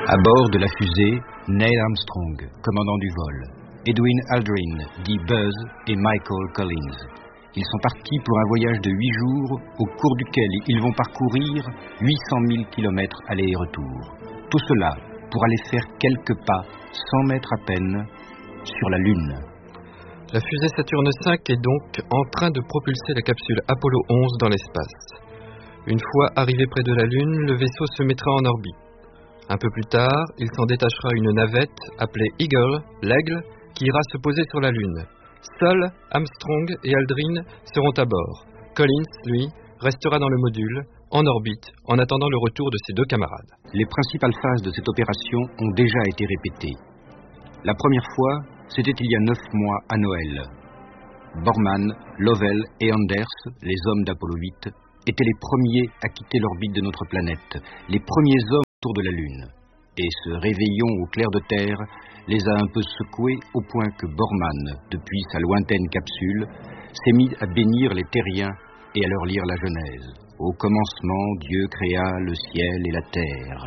À bord de la fusée, Neil Armstrong, commandant du vol, Edwin Aldrin, dit Buzz et Michael Collins. Ils sont partis pour un voyage de 8 jours au cours duquel ils vont parcourir 800 000 kilomètres aller et retour. Tout cela pour aller faire quelques pas, 100 mètres à peine, sur la Lune. La fusée Saturne V est donc en train de propulser la capsule Apollo 11 dans l'espace. Une fois arrivé près de la Lune, le vaisseau se mettra en orbite. Un peu plus tard, il s'en détachera une navette appelée Eagle, l'aigle, qui ira se poser sur la Lune. Seuls Armstrong et Aldrin seront à bord. Collins, lui, restera dans le module, en orbite, en attendant le retour de ses deux camarades. Les principales phases de cette opération ont déjà été répétées. La première fois, c'était il y a 9 mois à Noël. Borman, Lovell et Anders, les hommes d'Apollo 8, étaient les premiers à quitter l'orbite de notre planète, les premiers hommes autour de la Lune. Et ce réveillon au clair de terre les a un peu secoués au point que Borman, depuis sa lointaine capsule, s'est mis à bénir les terriens et à leur lire la Genèse. Au commencement, Dieu créa le ciel et la terre.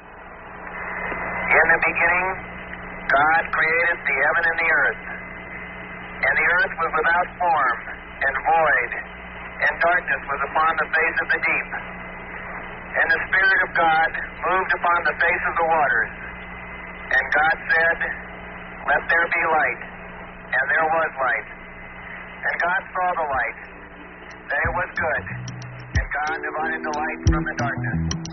In the beginning, God created the heaven and the earth. And the earth was without form and void, and darkness was upon the face of the deep. And the Spirit of God moved upon the face of the waters. And God said, "Let there be light." And there was light. And God saw the light, that it was good. And God divided the light from the darkness.